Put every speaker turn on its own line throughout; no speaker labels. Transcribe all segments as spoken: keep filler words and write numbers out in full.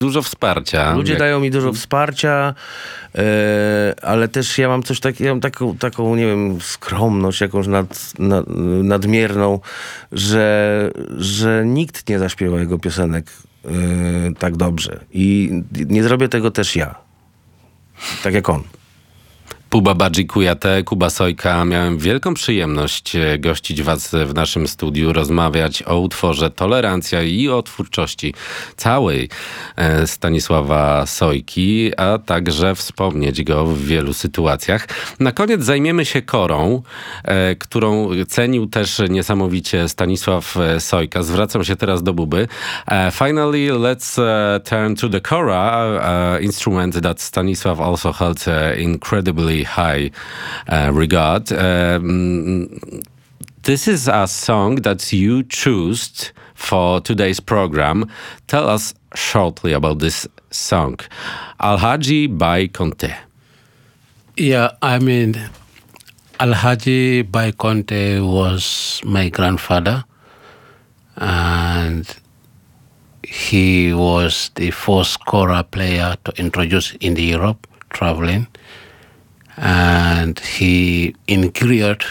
Dużo wsparcia.
Ludzie
Jak...
dają mi dużo wsparcia, e, ale też ja mam coś takiego, ja mam taką, taką, nie wiem, skromność jakąś nad, nad, nadmierną, że, że nikt nie zaśpiewa jego piosenek e, tak dobrze. I nie zrobię tego też ja. Tak jak on.
Puba Badzi Kujate, Kuba Sojka. Miałem wielką przyjemność gościć was w naszym studiu, rozmawiać o utworze Tolerancja i o twórczości całej Stanisława Sojki, a także wspomnieć go w wielu sytuacjach. Na koniec zajmiemy się Korą, którą cenił też niesamowicie Stanisław Sojka. Zwracam się teraz do Buby. Finally, let's turn to the Kora, instrument that Stanisław also held incredibly high uh, regard. Um, this is a song that you chose for today's program. Tell us shortly about this song. Alhaji by Conte.
Yeah, I mean, Alhaji by Conte was my grandfather, and he was the first kora player to introduce in the Europe, traveling. And he in Griot,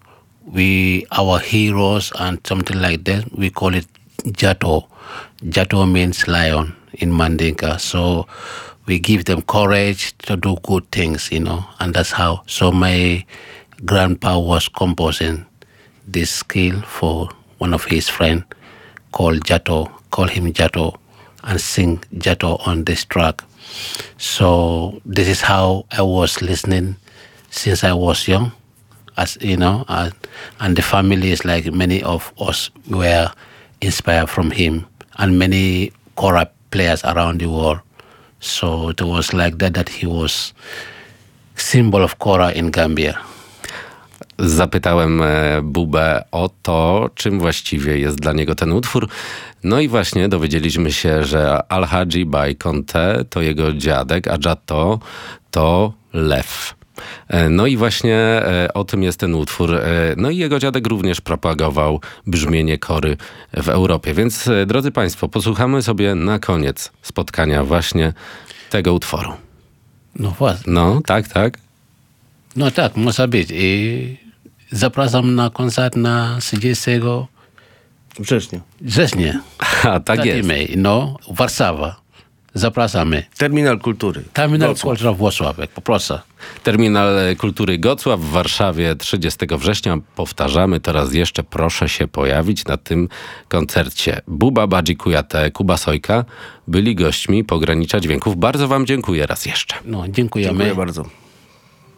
we our heroes and something like that, we call it Jato. Jato means lion in Mandinka. So we give them courage to do good things, you know, and that's how. So my grandpa was composing this skill for one of his friends called Jato, call him Jato, and sing Jato on this track. So this is how I was listening since I was young, as you know, uh, and the family is like many of us were inspired from him, and many kora players around the world. So it was like that that he was symbol of kora in Gambia.
Zapytałem Bubę o to, czym właściwie jest dla niego ten utwór. No i właśnie dowiedzieliśmy się, że Alhaji by Conte to jego dziadek, a Jato to lew. No i właśnie o tym jest ten utwór. No i jego dziadek również propagował brzmienie kory w Europie. Więc drodzy Państwo, posłuchamy sobie na koniec spotkania właśnie tego utworu.
No właśnie.
No, tak, tak.
No tak, może być. I zapraszam na koncert na trzydziestego
Września.
września.
A, tak jest.
No, Warszawa. Zapraszamy.
Terminal Kultury.
Terminal Kultury Włocławek, poproszę.
Terminal Kultury Gocław w Warszawie trzydziestego września. Powtarzamy to raz jeszcze. Proszę się pojawić na tym koncercie. Buba Badzi Kujate, Kuba Sojka byli gośćmi Pogranicza Dźwięków. Bardzo wam dziękuję raz jeszcze.
No, dziękujemy.
Dziękuję bardzo.